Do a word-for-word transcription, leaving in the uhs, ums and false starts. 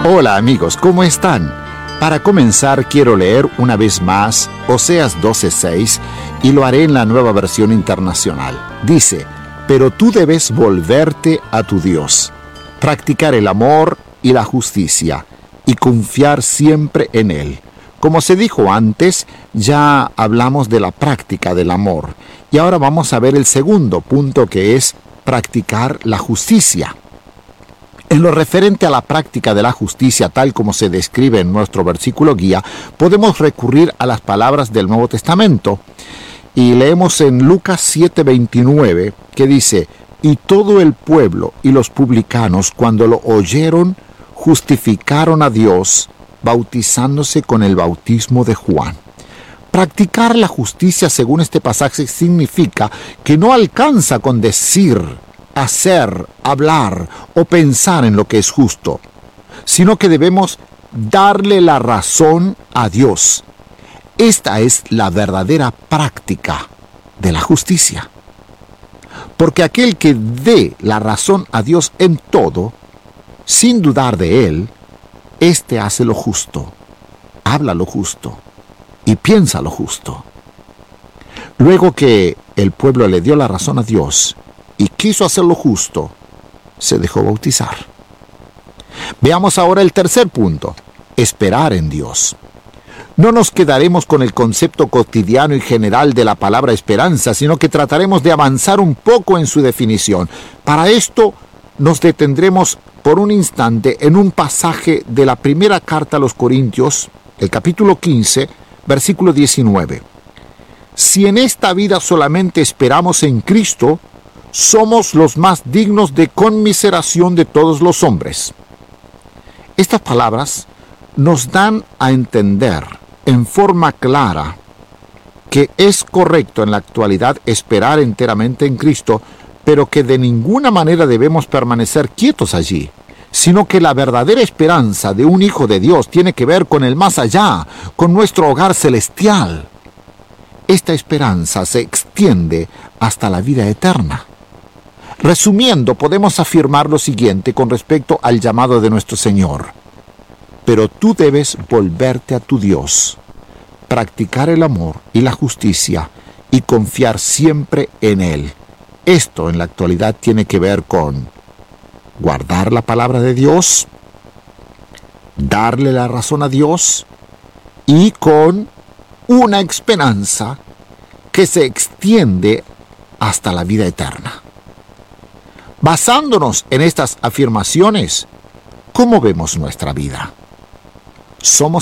Hola amigos, ¿cómo están? Para comenzar quiero leer una vez más Oseas doce seis y lo haré en la Nueva Versión Internacional. Dice: pero tú debes volverte a tu Dios, practicar el amor y la justicia y confiar siempre en Él. Como se dijo antes, ya hablamos de la práctica del amor y ahora vamos a ver el segundo punto, que es practicar la justicia. En lo referente a la práctica de la justicia, tal como se describe en nuestro versículo guía, podemos recurrir a las palabras del Nuevo Testamento. Y leemos en Lucas siete veintinueve, que dice: y todo el pueblo y los publicanos, cuando lo oyeron, justificaron a Dios, bautizándose con el bautismo de Juan. Practicar la justicia, según este pasaje, significa que no alcanza con decir, hacer, hablar o pensar en lo que es justo, sino que debemos darle la razón a Dios. Esta es la verdadera práctica de la justicia. Porque aquel que dé la razón a Dios en todo, sin dudar de Él, éste hace lo justo, habla lo justo y piensa lo justo. Luego que el pueblo le dio la razón a Dios y quiso hacer lo justo, se dejó bautizar. Veamos ahora el tercer punto: esperar en Dios. No nos quedaremos con el concepto cotidiano y general de la palabra esperanza, sino que trataremos de avanzar un poco en su definición. Para esto nos detendremos por un instante en un pasaje de la primera carta a los Corintios, el capítulo quince, versículo diecinueve. Si en esta vida solamente esperamos en Cristo, somos los más dignos de conmiseración de todos los hombres. Estas palabras nos dan a entender en forma clara que es correcto en la actualidad esperar enteramente en Cristo, pero que de ninguna manera debemos permanecer quietos allí, sino que la verdadera esperanza de un hijo de Dios tiene que ver con el más allá, con nuestro hogar celestial. Esta esperanza se extiende hasta la vida eterna. Resumiendo, podemos afirmar lo siguiente con respecto al llamado de nuestro Señor: pero tú debes volverte a tu Dios, practicar el amor y la justicia y confiar siempre en Él. Esto en la actualidad tiene que ver con guardar la palabra de Dios, darle la razón a Dios y con una esperanza que se extiende hasta la vida eterna. Basándonos en estas afirmaciones, ¿cómo vemos nuestra vida? ¿Somos